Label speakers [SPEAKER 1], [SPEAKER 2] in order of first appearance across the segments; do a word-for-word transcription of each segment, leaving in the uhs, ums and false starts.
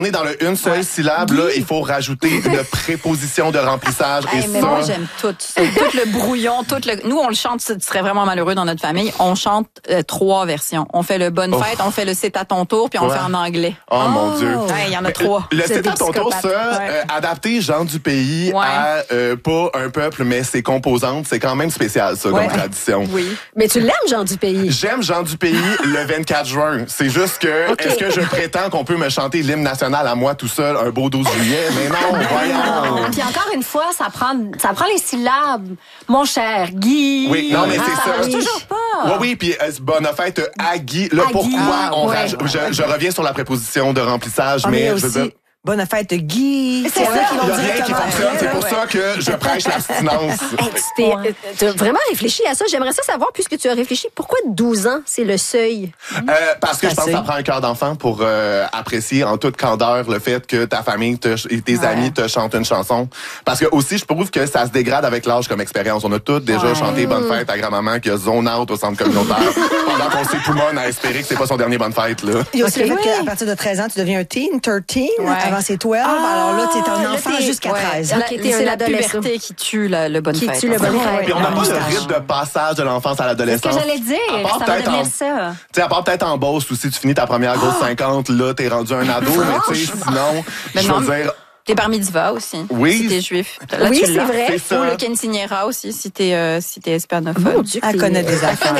[SPEAKER 1] On est dans le une seule
[SPEAKER 2] ouais.
[SPEAKER 1] syllabe, là, il faut rajouter une préposition de remplissage.
[SPEAKER 2] Hey,
[SPEAKER 1] et
[SPEAKER 2] mais
[SPEAKER 1] ça...
[SPEAKER 2] moi, j'aime tout ça. Tout le brouillon, tout le... Nous, on le chante, tu serais vraiment malheureux dans notre famille. On chante euh, trois versions. On fait le Bonne Fête, oh. on fait le C'est à ton tour, puis on
[SPEAKER 1] ouais.
[SPEAKER 2] fait en anglais.
[SPEAKER 1] Oh, oh mon Dieu.
[SPEAKER 2] Il y en a trois.
[SPEAKER 1] Le C'est à ton tour, ça, ouais. euh, adapté Jean du pays ouais. à euh, pas un peuple, mais ses composantes, c'est quand même spécial, ça, ouais. comme tradition.
[SPEAKER 2] Oui.
[SPEAKER 3] Mais tu l'aimes, Jean du pays?
[SPEAKER 1] J'aime Jean du pays le vingt-quatre juin. C'est juste que, okay. est-ce que je prétends qu'on peut me chanter l'hymne national à moi tout seul un beau douze juillet? Mais non, voyons.
[SPEAKER 3] Puis encore une fois, ça prend, ça prend les syllabes. Mon cher Guy.
[SPEAKER 1] Oui, non, mais c'est
[SPEAKER 3] ah,
[SPEAKER 1] ça.
[SPEAKER 3] Ça marche toujours pas.
[SPEAKER 1] Oui, oui, puis euh, bonne fête à Guy. Là, à pourquoi
[SPEAKER 3] ah,
[SPEAKER 1] on
[SPEAKER 3] ouais.
[SPEAKER 1] raj... je, je reviens sur la préposition de remplissage, ah, mais, mais
[SPEAKER 4] aussi...
[SPEAKER 1] je veux dire...
[SPEAKER 4] Bonne fête, Guy.
[SPEAKER 3] C'est ça.
[SPEAKER 1] Il n'y a rien qui fonctionne. C'est pour ça que je prêche l'abstinence.
[SPEAKER 3] Hey, tu as vraiment réfléchi à ça. J'aimerais ça savoir, puisque tu as réfléchi, pourquoi douze ans, c'est le seuil?
[SPEAKER 1] Euh, parce que je pense que ça prend un cœur d'enfant pour euh, apprécier en toute candeur le fait que ta famille te, et tes ouais. amis te chantent une chanson. Parce que aussi, je trouve que ça se dégrade avec l'âge comme expérience. On a tous déjà ouais. chanté Bonne Fête à grand-maman qui a zone out au centre communautaire pendant qu'on s'époumonne à espérer que c'est pas son dernier Bonne Fête. Là.
[SPEAKER 4] Il y a aussi okay. le fait qu'à partir de treize ans, tu deviens un teen, treize. Ouais. Avant, c'est douze. Ah, alors là, tu es un enfant jusqu'à treize.
[SPEAKER 2] Ouais. Okay, c'est la puberté qui tue la, le Bonne
[SPEAKER 3] qui
[SPEAKER 2] Fête.
[SPEAKER 3] Qui tue le Bonne Fête.
[SPEAKER 1] Puis on n'a pas le rythme de passage de l'enfance à l'adolescence.
[SPEAKER 3] C'est ce que j'allais dire. Ça va devenir ça.
[SPEAKER 1] Tu sais, à part peut-être en Beauce, aussi, tu finis ta première grosse oh. cinquante, là, t'es rendu un ado, mais tu sais, sinon, je veux dire...
[SPEAKER 2] T'es bar mitzvah aussi.
[SPEAKER 1] Oui.
[SPEAKER 2] Si t'es juif. Là,
[SPEAKER 3] oui,
[SPEAKER 2] c'est
[SPEAKER 3] vrai.
[SPEAKER 2] C'est ça. Ou le quinceañera aussi, si t'es, euh, si t'es hispanophone.
[SPEAKER 4] Oh, Elle connaît des affaires.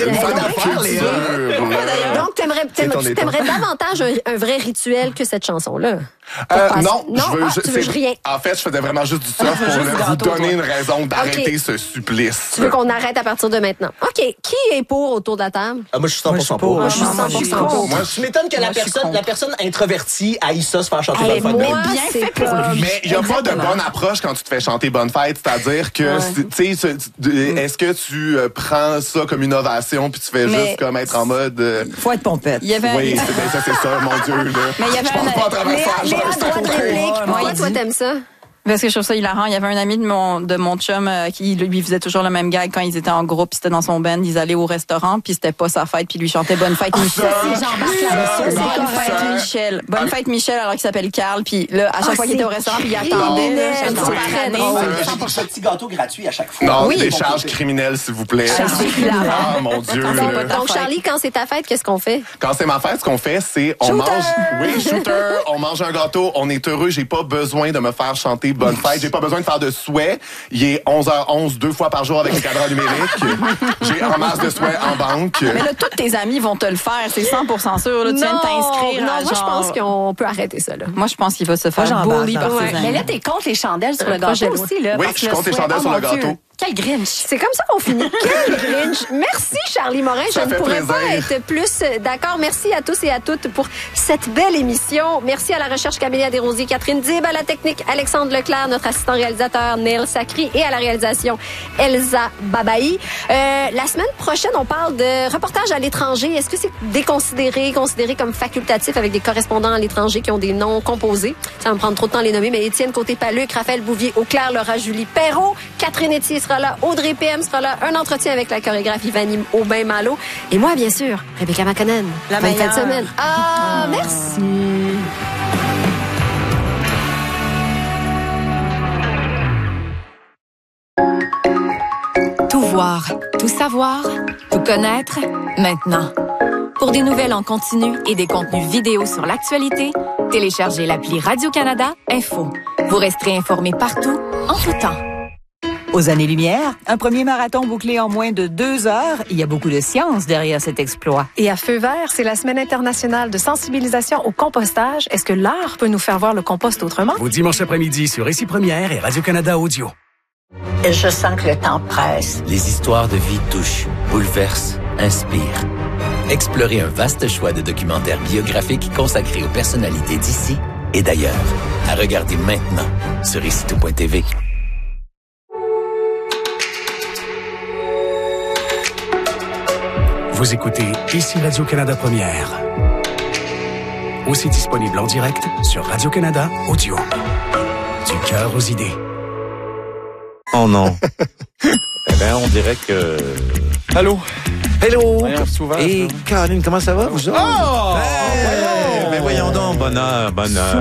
[SPEAKER 3] Donc, t'aimerais, t'aimerais, t'aimerais davantage un, un vrai rituel que cette chanson-là?
[SPEAKER 1] Euh, non,
[SPEAKER 3] non,
[SPEAKER 1] je veux,
[SPEAKER 3] ah,
[SPEAKER 1] je,
[SPEAKER 3] tu veux rien.
[SPEAKER 1] En fait, je faisais vraiment juste du surf pour vous donner une raison d'arrêter okay. ce supplice.
[SPEAKER 3] Tu veux qu'on arrête à partir de maintenant? OK. Qui est pour autour de la table?
[SPEAKER 5] Ah, moi, je suis cent pour cent pour.
[SPEAKER 3] Moi, je suis cent pour cent pour.
[SPEAKER 5] Moi, je m'étonne que la personne, la personne introvertie aille ça se faire chanter Bonne Fête.
[SPEAKER 3] Moi, bien fait pour lui.
[SPEAKER 1] Mais il n'y a pas de bonne approche quand tu te fais chanter Bonne Fête. C'est-à-dire que, tu sais, est-ce que tu prends ça comme une ovation puis tu fais juste comme être en mode...
[SPEAKER 4] Faut être pompette.
[SPEAKER 1] Oui, c'est ça, c'est ça, mon Dieu.
[SPEAKER 2] Mais il y avait
[SPEAKER 1] je pense pas à travers ça.
[SPEAKER 3] Pourquoi toi t'aimes ça?
[SPEAKER 2] Parce que je trouve ça hilarant. Il y avait un ami de mon de mon chum euh, qui lui faisait toujours le même gag quand ils étaient en groupe, puis c'était dans son band, ils allaient au restaurant, puis c'était pas sa fête, puis lui chantait Bonne Fête Michel. Bonne Fête Michel. Bonne Fête Michel alors qu'il s'appelle Carl, puis là à chaque oh, fois qu'il était au restaurant, puis il attendait
[SPEAKER 5] cent pour cent petit gâteau gratuit à chaque fois.
[SPEAKER 1] Non, oui. Des charges criminelles s'il vous plaît. Ah mon Dieu.
[SPEAKER 3] Donc Charlie, quand c'est ta fête, qu'est-ce qu'on fait?
[SPEAKER 1] Quand c'est ma fête, ce qu'on fait, c'est on mange oui, shooter, on mange un gâteau, on est heureux, j'ai pas besoin de me faire chanter Bonne Fête. J'ai pas besoin de faire de souhaits. Il est onze heures onze, deux fois par jour avec le cadran numérique. J'ai en masse de souhaits en banque.
[SPEAKER 2] Mais là, tous tes amis vont te le faire. C'est cent pour cent sûr. Là, tu
[SPEAKER 3] non,
[SPEAKER 2] viens de t'inscrire.
[SPEAKER 3] Non,
[SPEAKER 2] à
[SPEAKER 3] moi,
[SPEAKER 2] genre...
[SPEAKER 3] je pense qu'on peut arrêter ça. Là.
[SPEAKER 2] Moi, je pense qu'il va se faire bully par ses amis.
[SPEAKER 3] Mais là, t'es contre les chandelles sur le gâteau aussi. Là,
[SPEAKER 1] oui, je suis contre les chandelles sur le gâteau.
[SPEAKER 3] Quel Grinch! C'est comme ça qu'on finit. Quel Grinch! Merci, Charlie Morin.
[SPEAKER 1] Ça
[SPEAKER 3] Je ne pourrais
[SPEAKER 1] plaisir.
[SPEAKER 3] pas être plus d'accord. Merci à tous et à toutes pour cette belle émission. Merci à la recherche Camélia Desrosiers, Catherine Dib, à la technique Alexandre Leclerc, notre assistant réalisateur Neil Sacri et à la réalisation Elsa Babaï. Euh, la semaine prochaine, on parle de reportage à l'étranger. Est-ce que c'est déconsidéré, considéré comme facultatif avec des correspondants à l'étranger qui ont des noms composés? Ça va me prendre trop de temps à les nommer, mais Étienne Côté-Paluc, Raphaël Bouvier, Auclair, Laura Julie Perrault, Catherine Etier sera là, Audrey P M sera là, un entretien avec la chorégraphe Ivani Aubin-Malo et moi, bien sûr, Rebecca McConnell.
[SPEAKER 4] La
[SPEAKER 3] Bonne
[SPEAKER 4] meilleure.
[SPEAKER 3] fin de semaine. Ah, oh. merci.
[SPEAKER 6] Tout voir, tout savoir, tout connaître, maintenant. Pour des nouvelles en continu et des contenus vidéo sur l'actualité, téléchargez l'appli Radio-Canada Info. Vous resterez informé partout, en tout temps.
[SPEAKER 4] Aux années-lumière, un premier marathon bouclé en moins de deux heures. Il y a beaucoup de science derrière cet exploit.
[SPEAKER 7] Et à Feu vert, c'est la semaine internationale de sensibilisation au compostage. Est-ce que l'art peut nous faire voir le compost autrement?
[SPEAKER 8] Vos dimanches après-midi sur Ici Première et Radio-Canada Audio.
[SPEAKER 9] Je sens que le temps presse.
[SPEAKER 10] Les histoires de vie touchent, bouleversent, inspirent. Explorez un vaste choix de documentaires biographiques consacrés aux personnalités d'ici et d'ailleurs. À regarder maintenant sur ici tout point t v.
[SPEAKER 8] Vous écoutez Ici Radio-Canada Première. Aussi disponible en direct sur Radio-Canada Audio. Du cœur aux idées.
[SPEAKER 11] Oh non. Eh bien, on dirait que...
[SPEAKER 12] Allô?
[SPEAKER 11] Hello!
[SPEAKER 12] Souvent,
[SPEAKER 11] Et Caroline, comment ça va, vous autres?
[SPEAKER 12] Oh!
[SPEAKER 11] Hey! Mais voyons donc, bonheur, bonheur.